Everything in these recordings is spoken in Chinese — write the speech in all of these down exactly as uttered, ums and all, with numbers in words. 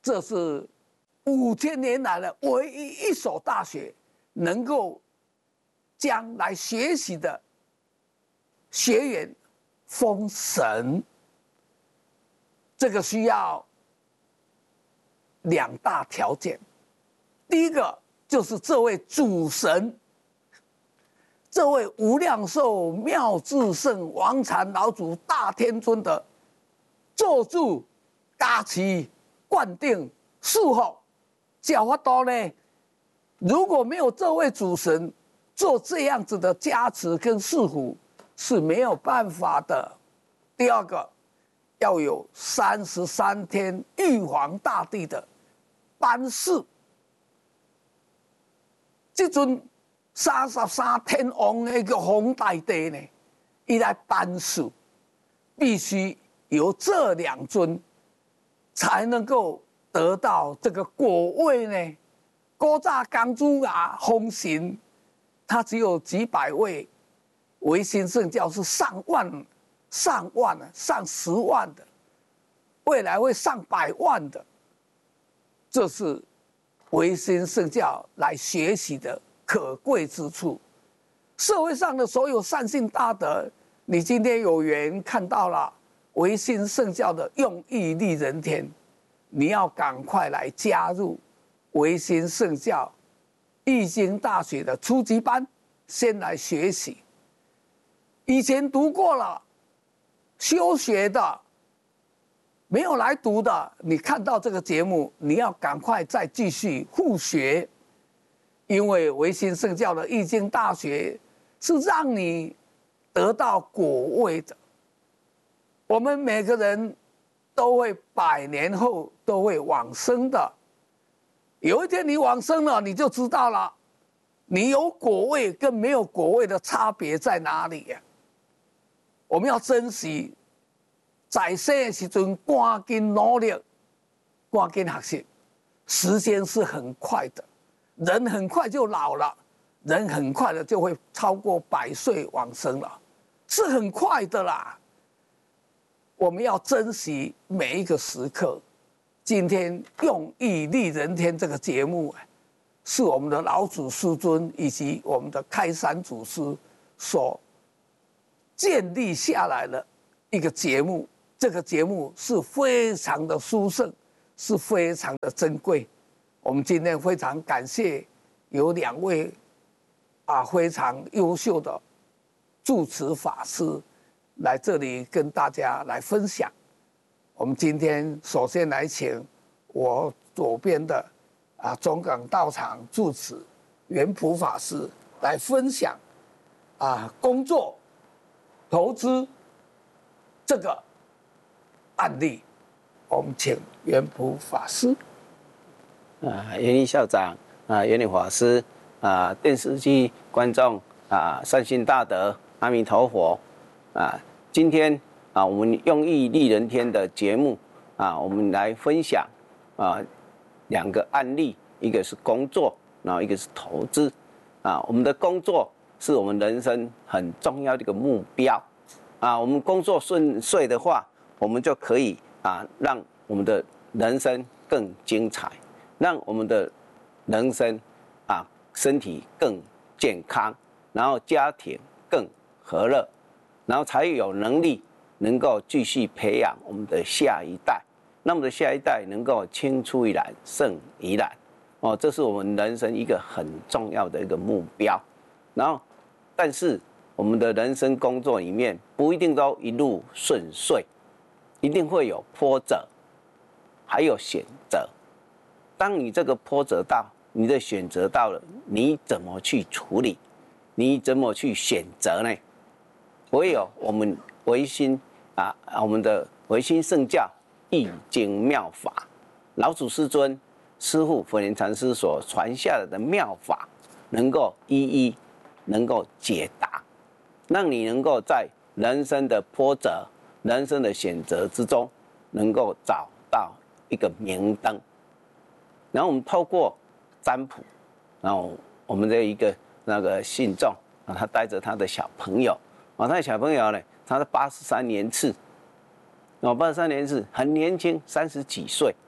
这是五千年来的唯一一所大学能够将来学习的学员封神。这个需要两大条件，第一个就是这位主神，这位无量寿妙智圣王禅老祖大天尊的做主加持灌定术后，教法多呢，如果没有这位主神做这样子的加持跟束缚，是没有办法的。第二个，要有三十三天玉皇大帝的班示，这尊三十三天王的个皇大帝呢，伊来班示，必须由这两尊才能够得到这个果位呢。古早公主啊，封神，他只有几百位，维新圣教是上万。上万的、上十万的，未来会上百万的，这是维新圣教来学习的可贵之处。社会上的所有善信大德，你今天有缘看到了维新圣教的用意利人天，你要赶快来加入维新圣教易经大学的初级班，先来学习。以前读过了。休学的，没有来读的，你看到这个节目，你要赶快再继续复学，因为维新圣教的易经大学是让你得到果位的。我们每个人都会百年后都会往生的，有一天你往生了，你就知道了，你有果位跟没有果位的差别在哪里呀？我们要珍惜，在生的时阵赶紧努力，赶紧学习。时间是很快的，人很快就老了，人很快的就会超过百岁往生了，是很快的啦。我们要珍惜每一个时刻。今天用意利人天这个节目，是我们的老祖师尊以及我们的开山祖师所建立下来的一个节目，这个节目是非常的殊胜，是非常的珍贵。我们今天非常感谢有两位啊非常优秀的住持法师来这里跟大家来分享。我们今天首先来请我左边的啊中港道场住持圆普法师来分享啊工作。投资这个案例，我们请圆普法师。 啊，圆林校长啊，圆林法师啊，电视机观众啊，善心大德，阿弥陀佛啊！今天啊，我们用意利人天的节目啊，我们来分享啊两个案例，一个是工作，然后一个是投资啊。我们的工作是我们人生很重要的一个目标啊。我们工作顺遂的话，我们就可以啊，让我们的人生更精彩，让我们的人生啊身体更健康，然后家庭更和乐，然后才有能力能够继续培养我们的下一代，那么的下一代能够青出于蓝胜于蓝哦，这是我们人生一个很重要的一个目标。然后，但是我们的人生工作里面不一定都一路顺遂，一定会有波折，还有选择。当你这个波折到，你的选择到了，你怎么去处理？你怎么去选择呢？唯有我们唯心啊，我们的唯心圣教易经妙法，老祖师尊师父佛莲禅师所传下来的妙法，能够一一能够解答，让你能够在人生的波折、人生的选择之中，能够找到一个明灯。然后我们透过占卜，然后我们的一个那个信众啊，他带着他的小朋友啊，他的小朋友呢，他是八十三年次，哦，八十三年次很年轻，三十几岁，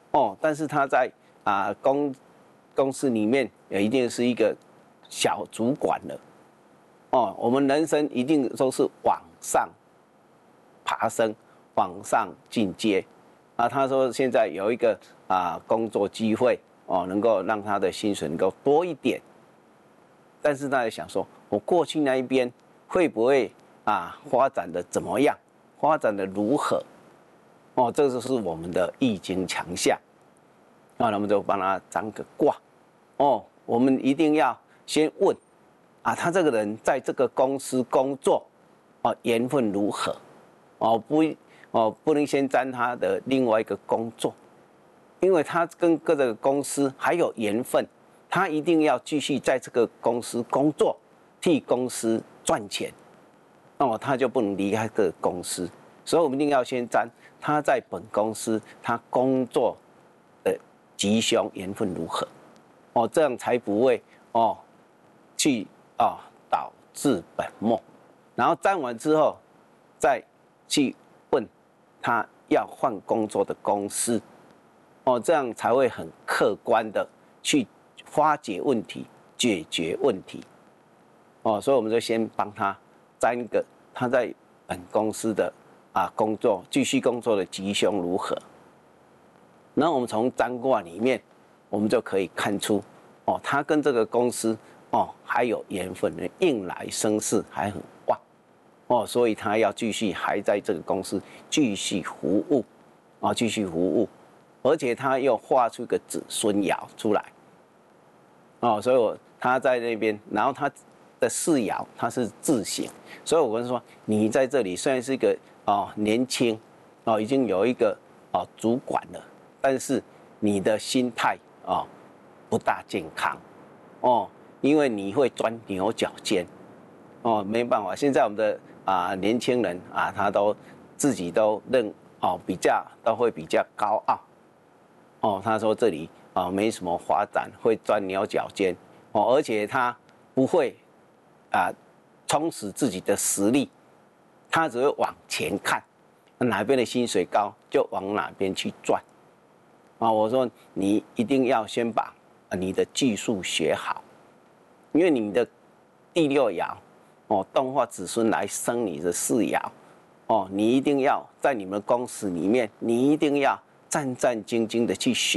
哦，但是他在啊公公司里面也一定是一个小主管了。哦，我们人生一定都是往上爬升，往上进阶。啊，他说现在有一个啊工作机会哦，能够让他的薪水能够多一点。但是他也想说，我过去那一边会不会啊发展的怎么样？发展的如何？哦，这就是我们的易经强项。那我们就帮他占个卦。哦，我们一定要先问啊，他这个人在这个公司工作，哦，缘分如何？哦，不，哦，不能先占他的另外一个工作，因为他跟各个公司还有缘分，他一定要继续在这个公司工作，替公司赚钱，哦，他就不能离开这个公司。所以我们一定要先占他在本公司他工作的吉凶缘分如何，哦，这样才不会哦去哦导致本末。然后占完之后，再去问他要换工作的公司，哦，这样才会很客观的去发掘问题、解决问题。哦，所以我们就先帮他占一个他在本公司的啊工作继续工作的吉凶如何。然后我们从占卦里面，我们就可以看出，哦，他跟这个公司哦还有缘分的，应来生事还很旺。哦，所以他要继续还在这个公司继续服务，啊，继续服务，而且他又画出一个子孙爻出来，哦，所以我他在那边，然后他的四爻他是自省，所以我跟说，你在这里虽然是一个哦年轻，哦已经有一个哦主管了，但是你的心态哦不大健康，哦，因为你会钻牛角尖，哦，没办法，现在我们的啊、呃、年轻人啊，他都自己都认哦比较都会比较高傲，哦，他说这里啊、呃、没什么发展，会钻牛角尖，哦，而且他不会啊、呃、充实自己的实力，他只会往前看，哪边的薪水高就往哪边去赚，啊，我说你一定要先把你的技术学好，因为你的第六爻。哦，动画子孙来生你的四爻，哦，你一定要在你们公司里面，你一定要战战兢兢的去学。